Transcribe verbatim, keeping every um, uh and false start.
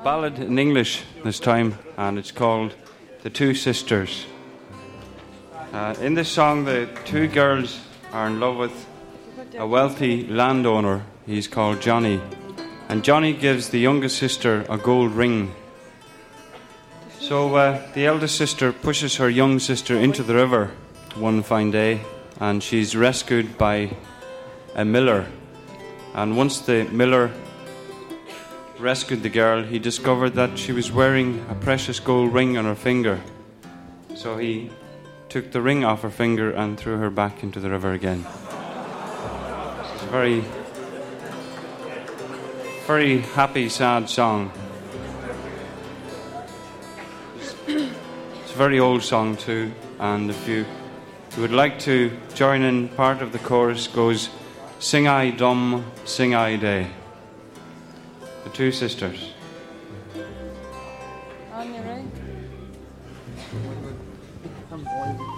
ballad in English this time, and it's called The Two Sisters. Uh, in this song, the two girls are in love with a wealthy landowner. He's called Johnny. And Johnny gives the youngest sister a gold ring. So uh, the eldest sister pushes her young sister into the river one fine day, and she's rescued by a miller. And once the miller rescued the girl, he discovered that she was wearing a precious gold ring on her finger. So he took the ring off her finger and threw her back into the river again. It's a very, very happy, sad song. It's a very old song too, and if you would like to join in, part of the chorus goes, "Sing I dum, sing I day." The Two Sisters. On your right.